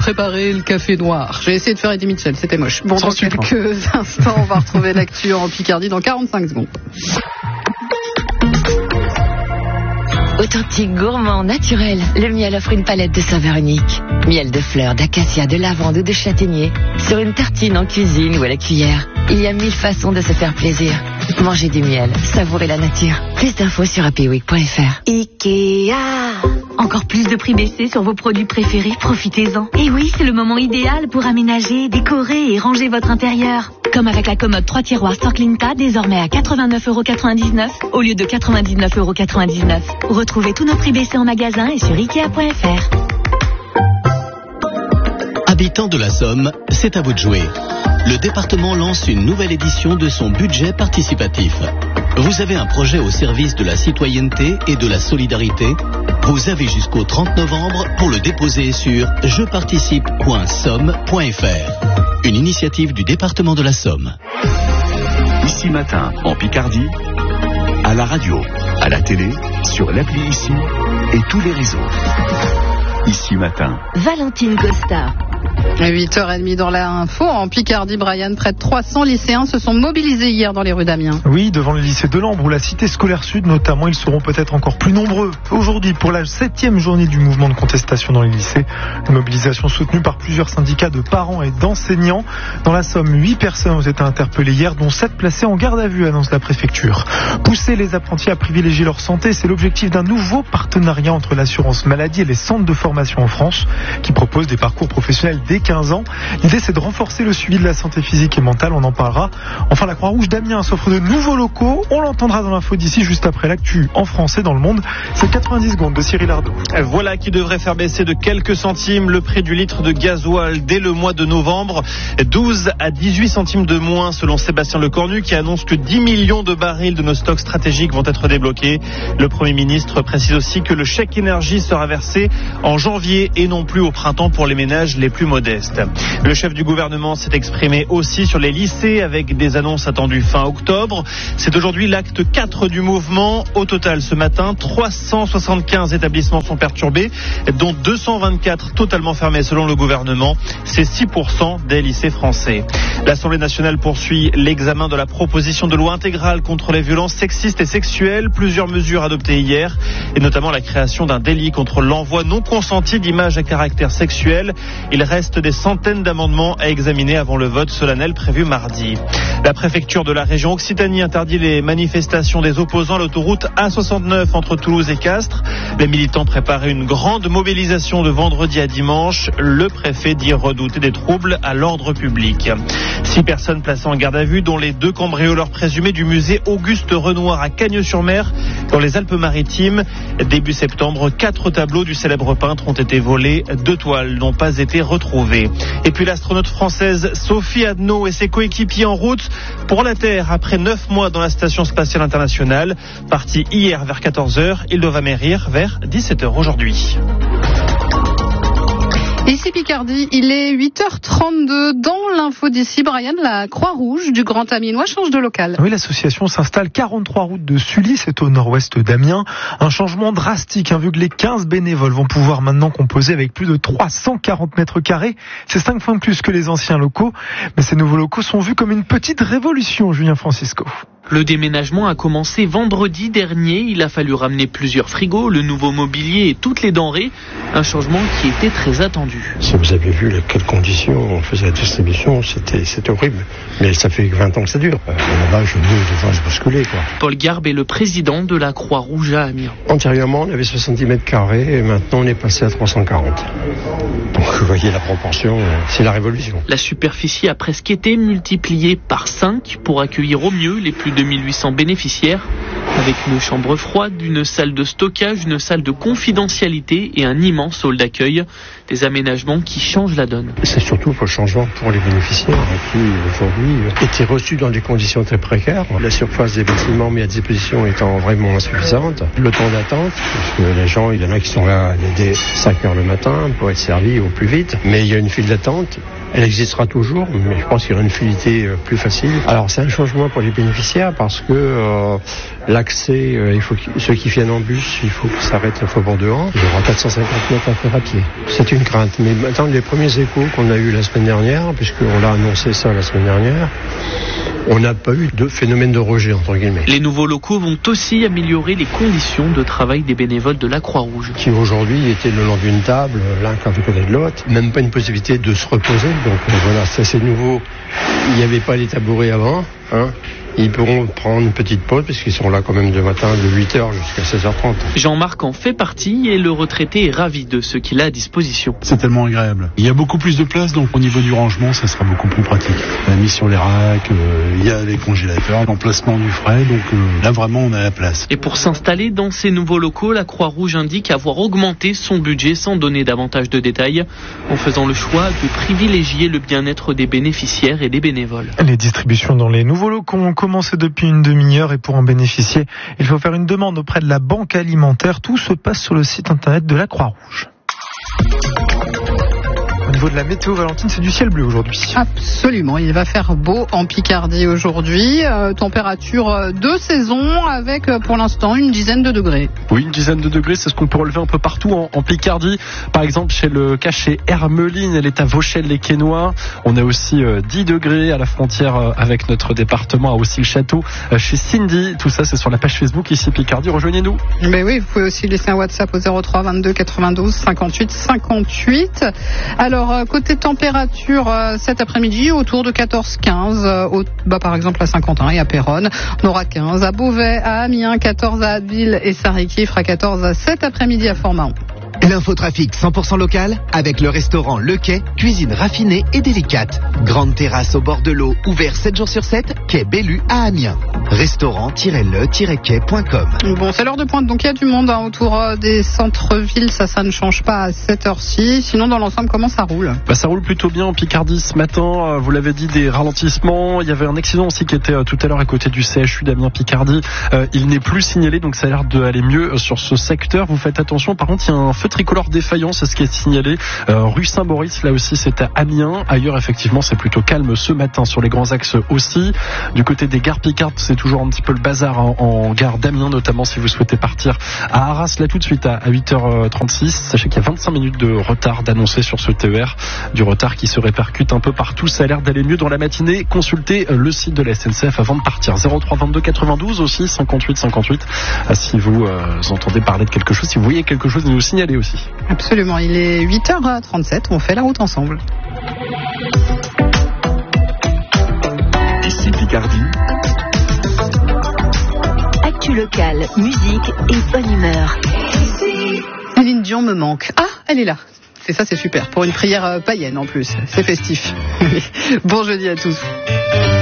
préparer le café noir. J'ai essayé de faire Eddie Mitchell, c'était moche. Bon, dans quelques instants, on va retrouver l'actu en Picardie dans 45 secondes. Authentique, gourmand, naturel, le miel offre une palette de saveurs uniques. Miel de fleurs, d'acacia, de lavande ou de châtaignier. Sur une tartine, en cuisine ou à la cuillère. Il y a 1000 façons de se faire plaisir. Mangez du miel, savourez la nature. Plus d'infos sur happyweek.fr. Ikea. Encore plus de prix baissés sur vos produits préférés, profitez-en. Et oui, c'est le moment idéal pour aménager, décorer et ranger votre intérieur. Comme avec la commode 3 tiroirs Sorclinta, désormais à 89,99€ au lieu de 99,99€. Retrouvez tous nos prix baissés en magasin et sur Ikea.fr. Habitants de la Somme, c'est à vous de jouer. Le département lance une nouvelle édition de son budget participatif. Vous avez un projet au service de la citoyenneté et de la solidarité? Vous avez jusqu'au 30 novembre pour le déposer sur jeparticipe.somme.fr. Une initiative du département de la Somme. Ici Matin, en Picardie, à la radio, à la télé, sur l'appli Ici et tous les réseaux. Ici Matin. Valentine Costa. À 8h30 dans l'info, en Picardie, Brian, près de 300 lycéens se sont mobilisés hier dans les rues d'Amiens. Oui, devant le lycée de Lambre ou la cité scolaire sud notamment, ils seront peut-être encore plus nombreux. Aujourd'hui, pour la 7e journée du mouvement de contestation dans les lycées, une mobilisation soutenue par plusieurs syndicats de parents et d'enseignants. Dans la Somme, 8 personnes ont été interpellées hier, dont 7 placées en garde à vue, annonce la préfecture. Pousser les apprentis à privilégier leur santé, c'est l'objectif d'un nouveau partenariat entre l'assurance maladie et les centres de formation en France, qui proposent des parcours professionnels dès 15 ans. L'idée, c'est de renforcer le suivi de la santé physique et mentale, on en parlera. Enfin, la Croix-Rouge d'Amiens s'offre de nouveaux locaux, on l'entendra dans l'info d'ici, juste après l'actu en France et dans le monde. C'est 90 secondes de Cyril Ardo. Voilà qui devrait faire baisser de quelques centimes le prix du litre de gasoil dès le mois de novembre. 12 à 18 centimes de moins selon Sébastien Lecornu, qui annonce que 10 millions de barils de nos stocks stratégiques vont être débloqués. Le Premier ministre précise aussi que le chèque énergie sera versé en janvier et non plus au printemps pour les ménages les plus modestes. Le chef du gouvernement s'est exprimé aussi sur les lycées avec des annonces attendues fin octobre. C'est aujourd'hui l'acte 4 du mouvement. Au total, ce matin, 375 établissements sont perturbés, dont 224 totalement fermés selon le gouvernement. C'est 6% des lycées français. L'Assemblée nationale poursuit l'examen de la proposition de loi intégrale contre les violences sexistes et sexuelles. Plusieurs mesures adoptées hier, et notamment la création d'un délit contre l'envoi non consenti d'images à caractère sexuel. Il reste des centaines d'amendements à examiner avant le vote solennel prévu mardi. La préfecture de la région Occitanie interdit les manifestations des opposants à l'autoroute A69 entre Toulouse et Castres. Les militants préparaient une grande mobilisation de vendredi à dimanche. Le préfet dit redouter des troubles à l'ordre public. 6 personnes placées en garde à vue, dont les 2 cambrioleurs présumés du musée Auguste Renoir à Cagnes-sur-Mer, dans les Alpes-Maritimes. Début septembre, 4 tableaux du célèbre peintre ont été volés. 2 toiles n'ont pas été retrouvées. Et puis l'astronaute française Sophie Adno et ses coéquipiers en route pour la Terre après 9 mois dans la station spatiale internationale. Partis hier vers 14h, ils doivent amérir vers 17h aujourd'hui. Ici Picardie, il est 8h32. Dans l'info d'ici, Brian, la Croix-Rouge du Grand Amiénois change de local. Oui, l'association s'installe 43 routes de Sully, c'est au nord-ouest d'Amiens. Un changement drastique, vu que les 15 bénévoles vont pouvoir maintenant composer avec plus de 340 mètres carrés. C'est 5 fois de plus que les anciens locaux. Mais ces nouveaux locaux sont vus comme une petite révolution, Julien Francisco. Le déménagement a commencé vendredi dernier. Il a fallu ramener plusieurs frigos, le nouveau mobilier et toutes les denrées. Un changement qui était très attendu. Si vous avez vu quelles conditions on faisait la distribution, c'était horrible. Mais ça fait 20 ans que ça dure. Là-bas, je devrais se bousculer, quoi. Paul Garbe est le président de la Croix-Rouge à Amiens. Antérieurement, on avait 70 mètres carrés et maintenant on est passé à 340. Donc vous voyez la proportion, c'est la révolution. La superficie a presque été multipliée par 5 pour accueillir au mieux les plus de 1800 bénéficiaires, avec une chambre froide, une salle de stockage, une salle de confidentialité et un immense hall d'accueil. Des aménagements qui changent la donne. C'est surtout pour le changement pour les bénéficiaires qui aujourd'hui étaient reçus dans des conditions très précaires. La surface des bâtiments mis à disposition étant vraiment insuffisante. Le temps d'attente, parce que les gens, il y en a qui sont là dès 5 heures le matin pour être servis au plus vite. Mais il y a une file d'attente Elle existera toujours, mais je pense qu'il y aura une fluidité plus facile. Alors c'est un changement pour les bénéficiaires parce que l'accès, ceux qui viennent en bus, il faut qu'ils s'arrêtent à Faubourg de Han. Il y aura 450 mètres à faire à pied. C'est une crainte. Mais maintenant, les premiers échos qu'on a eu la semaine dernière, puisqu'on l'a annoncé ça la semaine dernière, on n'a pas eu de phénomène de rejet, entre guillemets. Les nouveaux locaux vont aussi améliorer les conditions de travail des bénévoles de la Croix-Rouge. Qui aujourd'hui étaient le long d'une table, l'un à côté de l'autre, même pas une possibilité de se reposer. Donc voilà, ça c'est nouveau. Il n'y avait pas les tabourets avant, Ils pourront prendre une petite pause puisqu'ils sont là quand même de matin de 8h jusqu'à 16h30. Jean-Marc en fait partie et le retraité est ravi de ce qu'il a à disposition. C'est tellement agréable. Il y a beaucoup plus de place, donc au niveau du rangement, ça sera beaucoup plus pratique. La mise sur les racks, il y a les congélateurs, l'emplacement du frais, donc là vraiment on a la place. Et pour s'installer dans ces nouveaux locaux, la Croix-Rouge indique avoir augmenté son budget sans donner davantage de détails, en faisant le choix de privilégier le bien-être des bénéficiaires et des bénévoles. Les distributions dans les nouveaux locaux ont commencé depuis une demi-heure et pour en bénéficier, il faut faire une demande auprès de la banque alimentaire. Tout se passe sur le site internet de la Croix-Rouge. Au niveau de la météo, Valentine, c'est du ciel bleu aujourd'hui. Absolument, il va faire beau en Picardie aujourd'hui. Température de saison avec pour l'instant une dizaine de degrés. Oui, une dizaine de degrés, c'est ce qu'on peut relever un peu partout en Picardie. Par exemple, chez Hermeline, elle est à Vauchelles-les-Quesnois. On a aussi 10 degrés à la frontière avec notre département, à Aussy-le-Château. Chez Cindy, tout ça c'est sur la page Facebook ici Picardie, rejoignez-nous. Mais oui, vous pouvez aussi laisser un WhatsApp au 03 22 92 58 58. Alors, côté température, cet après-midi, autour de 14-15, par exemple à Saint-Quentin et à Péronne, on aura 15 à Beauvais, à Amiens, 14 à Abbeville et Sarriquier, fera 14 à cet après-midi à Fort-Mahon. L'infotrafic 100% local avec le restaurant Le Quai, cuisine raffinée et délicate. Grande terrasse au bord de l'eau, ouvert 7 jours sur 7, quai Bellu à Amiens. Restaurant-le-quai.com. Bon, c'est l'heure de pointe, donc il y a du monde autour des centres-villes, ça ne change pas à cette heure-ci. Sinon, dans l'ensemble, comment ça roule ? Ça roule plutôt bien en Picardie ce matin, vous l'avez dit, des ralentissements. Il y avait un accident aussi qui était tout à l'heure à côté du CHU d'Amiens-Picardie. Il n'est plus signalé, donc ça a l'air d'aller mieux sur ce secteur. Vous faites attention, par contre, il y a un feu tricolore défaillant, c'est ce qui est signalé rue Saint-Maurice, là aussi c'est à Amiens. Ailleurs effectivement c'est plutôt calme ce matin sur les grands axes aussi. Du côté des gares Picardes, c'est toujours un petit peu le bazar en gare d'Amiens, notamment si vous souhaitez partir à Arras là tout de suite à 8h36. Sachez qu'il y a 25 minutes de retard d'annoncer sur ce TER, du retard qui se répercute un peu partout. Ça a l'air d'aller mieux dans la matinée. Consultez le site de la SNCF avant de partir. 03 22 92 aussi 58 58 si vous entendez parler de quelque chose, si vous voyez quelque chose, vous nous signalez aussi. Absolument, il est 8h37, on fait la route ensemble. Ici Picardie. Actu locale, musique et bonne humeur. Céline Dion me manque. Ah, elle est là. C'est ça, c'est super. Pour une prière païenne en plus. C'est festif. Bon jeudi à tous.